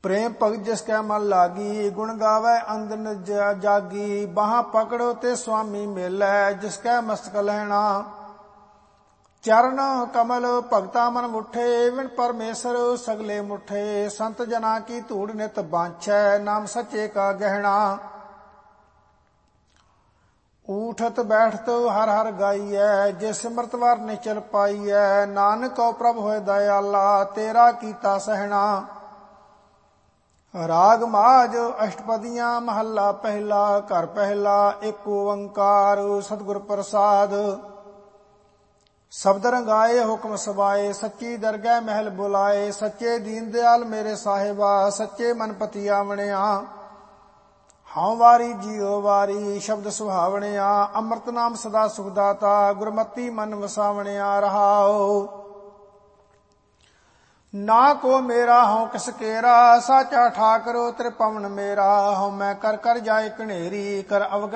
प्रेम भगत जिसकै मन लागी, गुण गावै अंदन जागी। बाहां पकड़ो ते स्वामी मेलै, जिसकै मस्तक लहणा। चरण कमल भगता मन मुठे, विण परमेश्वर सगले मुठे। संत जना की धूड़ नित बांछै, नाम सच्चे का गहना। ऊठत बैठत हर हर गाइयै, जे सिमरत वार निचल पाइयै। नानक को प्रभ होए दयाला, तेरा कीता सहना। राग माज अष्टपदियां महला पहला। घर पहला एक ओंकार सतगुर प्रसाद। शब्द रंगाए हुक्म सबाए, सच्ची दरगह महल बुलाए। सच्चे दीन दयाल मेरे साहिबा, सच्चे मन पति आवणिया। हाउ वारी जियो वारी, शब्द सुहावणिया। अमृत नाम सदा सुखदाता, गुरमति मन वसावणिया। रहाओ ना को मेरा हूँ किस केरा, साचा ठाकरो त्रिपवन मेरा। हूँ मैं कर कर जाए कनेरी, कर अवगण